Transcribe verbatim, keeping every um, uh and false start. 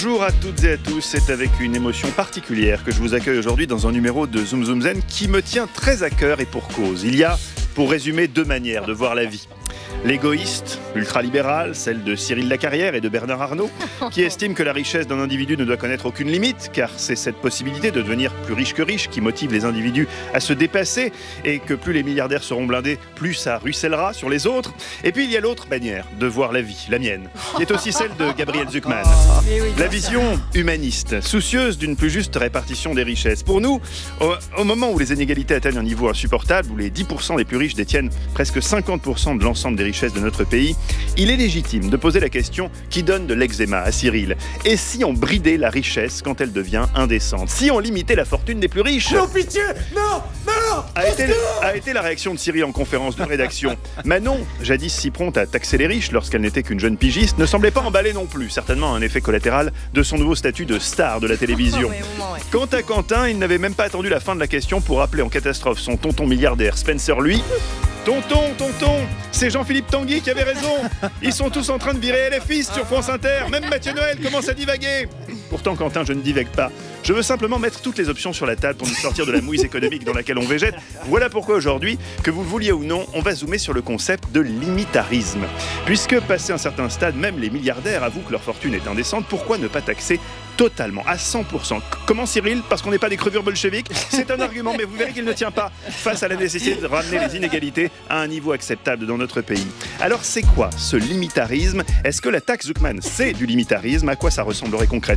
Bonjour à toutes et à tous, c'est avec une émotion particulière que je vous accueille aujourd'hui dans un numéro de Zoom Zoom Zen qui me tient très à cœur et pour cause. Il y a, pour résumer, deux manières de voir la vie. L'égoïste, ultralibéral, celle de Cyril Lacarrière et de Bernard Arnault, qui estime que la richesse d'un individu ne doit connaître aucune limite, car c'est cette possibilité de devenir plus riche que riche qui motive les individus à se dépasser, et que plus les milliardaires seront blindés, plus ça ruissellera sur les autres. Et puis il y a l'autre manière de voir la vie, la mienne, qui est aussi celle de Gabriel Zucman. La vision humaniste, soucieuse d'une plus juste répartition des richesses. Pour nous, au, au moment où les inégalités atteignent un niveau insupportable, où les dix pour cent les plus riches détiennent presque cinquante pour cent de l'ensemble des richesses de notre pays, il est légitime de poser la question qui donne de l'eczéma à Cyril. Et si on bridait la richesse quand elle devient indécente? Si on limitait la fortune des plus riches? Non, pitié! Non! Non! A été, a été la réaction de Cyril en conférence de rédaction. Manon, jadis si prompte à taxer les riches lorsqu'elle n'était qu'une jeune pigiste, ne semblait pas emballée non plus, certainement un effet collatéral de son nouveau statut de star de la télévision. Quant à Quentin, il n'avait même pas attendu la fin de la question pour appeler en catastrophe son tonton milliardaire Spencer, lui. Tonton, tonton, c'est Jean-Philippe Tanguy qui avait raison. Ils sont tous en train de virer L F I sur France Inter. Même Mathieu Noël commence à divaguer. Pourtant, Quentin, je ne divague pas. Je veux simplement mettre toutes les options sur la table pour nous sortir de la mouise économique dans laquelle on végète. Voilà pourquoi aujourd'hui, que vous le vouliez ou non, on va zoomer sur le concept de limitarisme. Puisque, passé un certain stade, même les milliardaires avouent que leur fortune est indécente, pourquoi ne pas taxer totalement, à cent pour cent? Comment, Cyril? Parce qu'on n'est pas des crevures bolcheviques? C'est un argument, mais vous verrez qu'il ne tient pas face à la nécessité de ramener les inégalités à un niveau acceptable dans notre pays. Alors, c'est quoi ce limitarisme? Est-ce que la taxe Zucman, c'est du limitarisme? À quoi ça ressemblerait concrètement?